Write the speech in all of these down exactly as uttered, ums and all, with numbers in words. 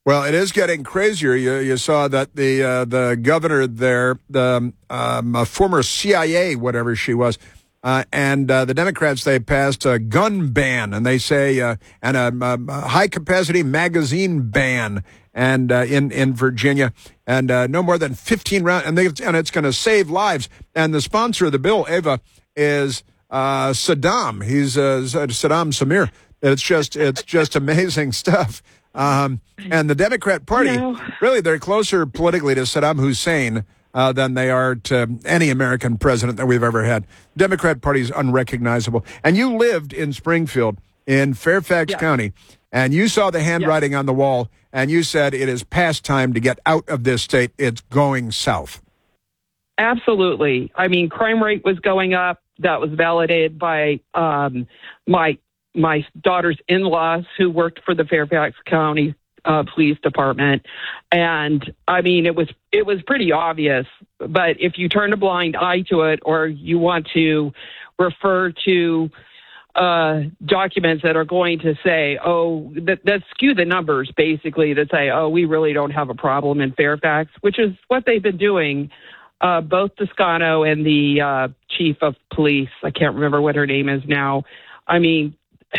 Well, it is getting crazier. You, you saw that the uh, the governor there, the um, a former C I A, whatever she was, uh, and uh, the Democrats, they passed a gun ban, and they say, uh, and a, a high-capacity magazine ban and uh, in, in Virginia, and uh, no more than fifteen rounds, and, they, and it's going to save lives. And the sponsor of the bill, Ava, is uh, Saddam. He's uh, Saddam Samir. It's just, it's just amazing stuff. Um, and the Democrat Party, no. really, they're closer politically to Saddam Hussein uh, than they are to any American president that we've ever had. Democrat Party is unrecognizable. And you lived in Springfield, in Fairfax yes. County, and you saw the handwriting yes. on the wall, and you said it is past time to get out of this state. It's going south. Absolutely. I mean, crime rate was going up. That was validated by um, my my daughter's in-laws who worked for the Fairfax County uh, Police Department. And I mean, it was, it was pretty obvious, but if you turn a blind eye to it, or you want to refer to uh, documents that are going to say, oh, that, that skew the numbers basically, that say, oh, we really don't have a problem in Fairfax, which is what they've been doing. Uh, both Toscano and the uh, chief of police, I can't remember what her name is now. I mean,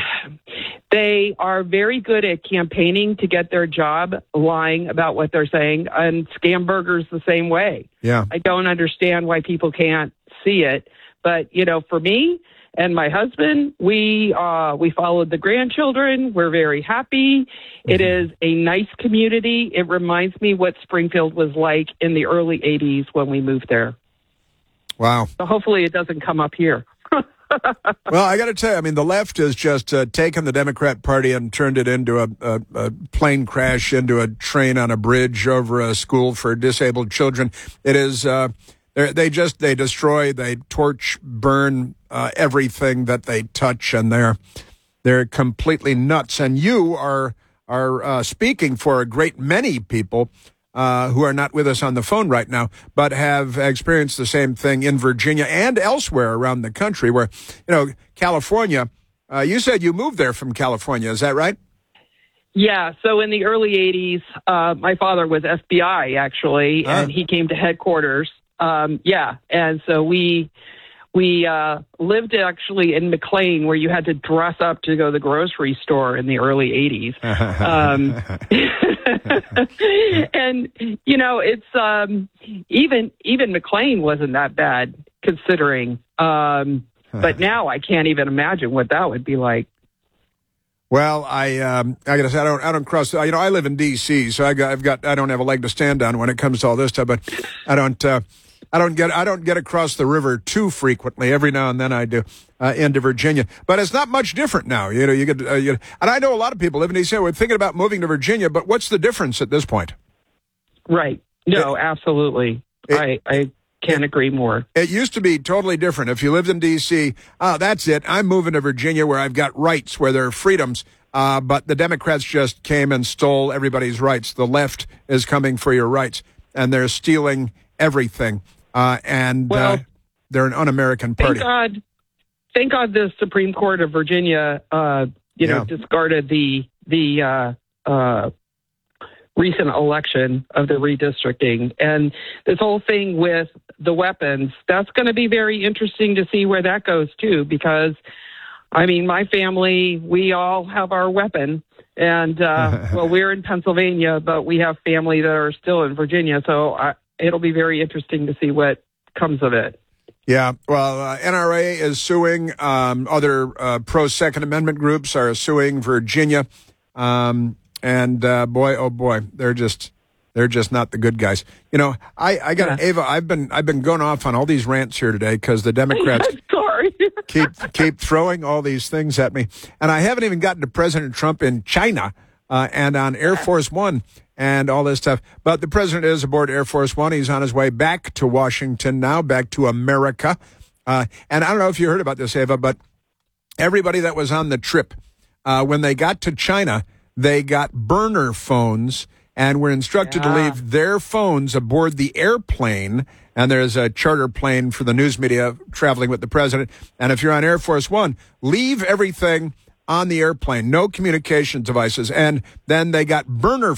they are very good at campaigning to get their job, lying about what they're saying, and Scamberger's the same way. Yeah, I don't understand why people can't see it. But, you know, for me and my husband, we uh, we followed the grandchildren. We're very happy. Mm-hmm. It is a nice community. It reminds me what Springfield was like in the early eighties when we moved there. Wow. So hopefully it doesn't come up here. Well, I got to tell you, I mean, the left has just uh, taken the Democrat Party and turned it into a, a, a plane crash, into a train on a bridge over a school for disabled children. It is, uh, they just, they destroy, they torch, burn uh, everything that they touch, and they're, they're completely nuts. And you are, are uh, speaking for a great many people Uh, who are not with us on the phone right now, but have experienced the same thing in Virginia and elsewhere around the country where, you know, California, uh, you said you moved there from California. Is that right? Yeah. So in the early eighties, uh, my father was F B I, actually, huh? and he came to headquarters. Um, yeah. And so we... We uh, lived actually in McLean, where you had to dress up to go to the grocery store in the early eighties. Um, and, you know, it's um, even even McLean wasn't that bad considering. Um, but now I can't even imagine what that would be like. Well, I um, I gotta say I don't I don't cross. You know, I live in D C, so I got, I've got I don't have a leg to stand on when it comes to all this stuff. But I don't. Uh, I don't get I don't get across the river too frequently. Every now and then I do uh, into Virginia, but it's not much different now. You know, you get uh, you, and I know a lot of people live in D C. We're thinking about moving to Virginia, but what's the difference at this point? Right. No, it, absolutely. It, I I can't it, agree more. It used to be totally different. If you lived in D C, oh, that's it. I'm moving to Virginia, where I've got rights, where there are freedoms. Uh, but the Democrats just came and stole everybody's rights. The left is coming for your rights, and they're stealing everything. Uh, and well, uh, they're an un-American party. Thank God, thank God the Supreme Court of Virginia, uh, you know, yeah. discarded the the uh, uh, recent election of the redistricting. And this whole thing with the weapons, that's going to be very interesting to see where that goes, too, because, I mean, my family, we all have our weapon. And, uh, well, we're in Pennsylvania, but we have family that are still in Virginia. So I it'll be very interesting to see what comes of it. Yeah, well, uh, N R A is suing. Um, other uh, pro-Second Amendment groups are suing Virginia. Um, and uh, boy, oh boy, they're just they're just not the good guys. You know, I, I got yeah. Ava. I've been I've been going off on all these rants here today because the Democrats Sorry. keep keep throwing all these things at me, and I haven't even gotten to President Trump in China uh, and on Air Force One. And all this stuff. But the president is aboard Air Force One. He's on his way back to Washington now, back to America. Uh, and I don't know if you heard about this, Ava, but everybody that was on the trip, uh, when they got to China, they got burner phones and were instructed yeah. to leave their phones aboard the airplane. And there's a charter plane for the news media traveling with the president. And if you're on Air Force One, leave everything on the airplane, no communication devices. And then they got burner